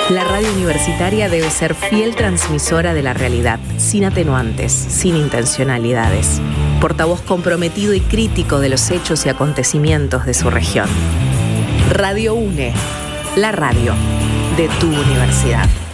La radio universitaria debe ser fiel transmisora de la realidad, sin atenuantes, sin intencionalidades. Portavoz comprometido y crítico de los hechos y acontecimientos de su región. Radio UNE, la radio de tu universidad.